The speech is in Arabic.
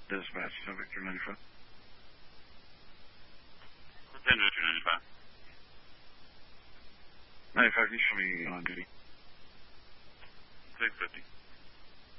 Dispatch, so Victor 95. What's in Victor 95? 95, you show me on duty. 650.